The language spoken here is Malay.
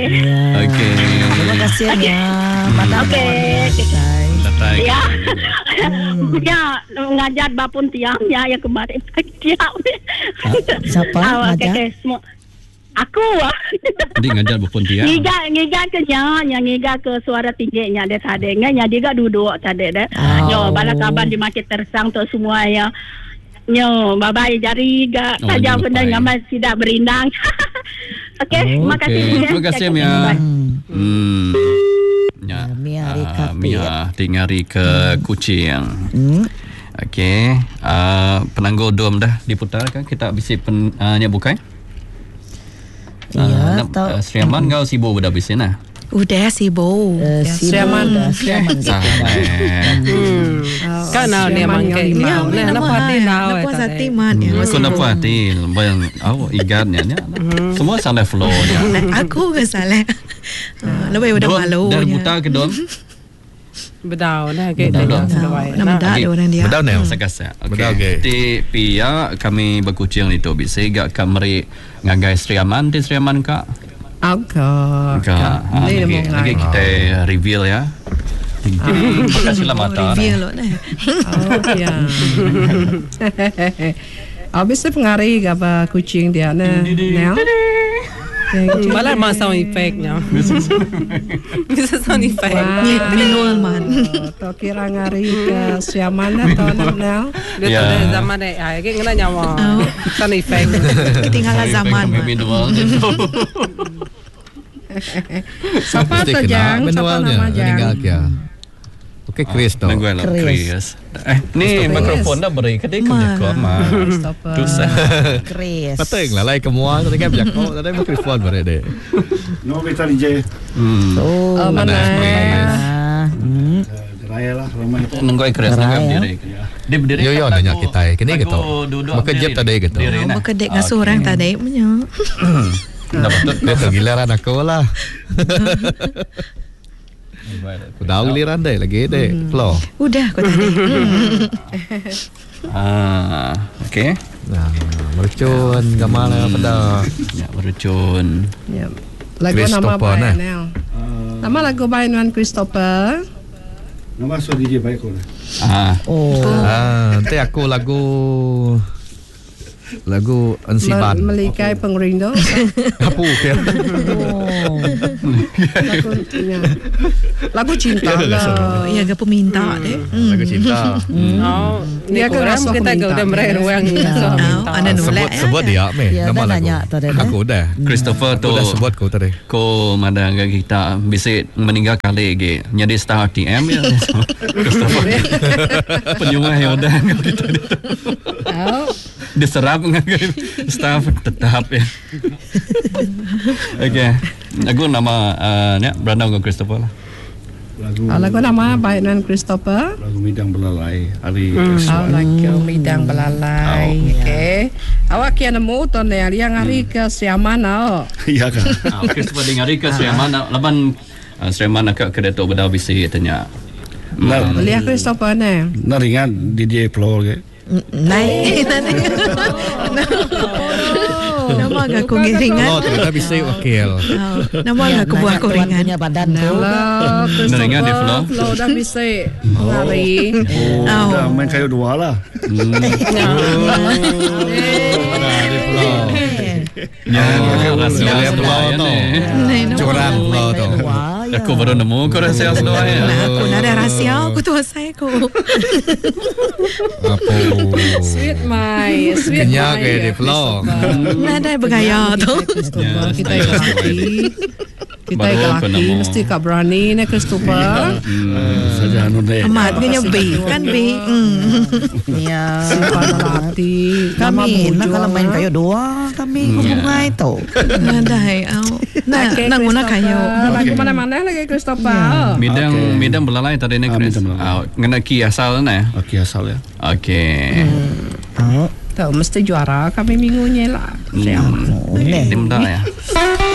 Ya. Okey. Terima kasih ya. Okey. Datang. Ya. Ya, ngajar bapun tiang ya yang kemarin tiang. Siapa ngajar? Okay, semua. Aku Jadi ngajar berpun dia. ngiga ke ngiga ke suara tingginya dia tadi nya dia duduk tadi deh. Yo bala kaban dimakai tersang tu semua ya. Yo bye jari ga saja benda ngamal tidak berindang. Okey, terima kasih. Terima kasih Mia. Ya. Mia tingari ke Kuching. Okey, penangguh dom dah diputar kan kita bisi bukan? Ya, Sri Aman kau sibuk dah bisi nah. Udah sibuk. Sri Aman. Kan ni mangkai mau. Nah, pati tahu. Apa sati mat ya. Kau apa hati bayang igatnya ni. Semua salah flow dia. Aku ke salah. Lebih udah malu. Dari buta ke dom. Bedau nah ke dia. Nama dah orang dia. Bedau ni. Sekasa. Okey. Di pia kami berkucing itu bisa gak kamari ngagai Sri Aman di Sri Aman kak. Lagi kita reveal ya. Makasihlah mata. Reveal loh nih. Ya. Habis pengaruh apa kucing dia nih. Malah masang efeknya. Bisa sound effect. Manual man. Atau kira ngari ke siaman atau nel. Dia tu zaman ni, kayak ngena nyawa. Sound effect. Ketinggalan zaman. Manual. Siapa saja? Siapa nama Meninggal kia. Okey, Chris tu. Chris. Ni mikrofon dah beri ke dia kau mah. Dosa. Chris. Pateng lah ke mua tadi kan bijak kau tadi mikrofon beri deh. No kita DJ. Mana Chris? Raya lah ramai itu. Nunggu Chris nunggu diri. Dia berdiri. Yo nanya kita. Kini gitu. Bekerja tadi gitu. Bekerja dengan seorang tadi punya. Dia tu giliran aku lah. Udah giliran deh lagi deh. Flow. Udah aku tadi. Okey. Nah, merucun gamala pada. Ya, merucun. Ya. Lagu nama baik Nel. Nama lagu baik dengan Christopher. Nama so DJ baik kau. Nanti aku lagu Ansiban Melikai Pengrindu. Apa ke? Lagu cinta lah. Ya ke peminta deh. Lagu cinta. Dia ke rasa kita udah mereruang. Ada nolak. Sebut dia nama lagu. Aku dah. Christopher tu dah sebut kau tadi. Ko madang kita bisa meninggal kali lagi. Jadi star TM ya. Christopher. Penyungah ya udah kita. Diserap ngagai staff tetap ya. Okey. Lagu nama Brandon dengan Christopher lah. Lagu nama baik dengan Christopher. Lagu Midang Belalai hari lagu Midang Belalai. Okey. Awak yang nemu ton yang hari ke siaman Iya kan. Christopher dengan hari ke siaman laban siaman nak ke Datuk Bedau bisi tanya. Lihat Christopher ni. Naringan DJ Flow ke. Naik. Nama agak ku ringan. Oh, ternyata bisa wakil. Nama agak ku buah ringan. Punya badan tu. Naringan di Flow. Flow dah bisa lari. Dah main kayu dua lah. Di Flow. Ya, rahsia Flow tu. Curang Flow tu. Aku baru nemu kau rahsia sedua ya. Aku nak ada rahsia aku tu saya aku. Apa? Sweet my. Kenyang ke di Flow. Nah, ada bergaya tu. Kita laki. Kita laki mesti kau berani ni Christopher. Saja anu deh. Amat kena B kan B. Ya. Simpan hati. Kami nak kalau main kayu dua kami hubungan itu. Nadai Nah, nang guna kayu. Lagu mana-mana lagi Christopher. Midang belalai tadi ni Chris. Ngena ki asal na. Okey asal ya. Okey. Tahu mesti juara kami minggunya lah. Tim dah ya.